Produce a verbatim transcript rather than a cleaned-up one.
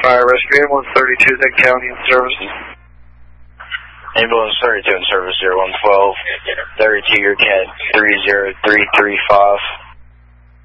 Fire Rescue, Ambulance thirty-two, Lake County in service. Ambulance thirty-two in service, zero one twelve, thirty-two, your cat three zero three three five.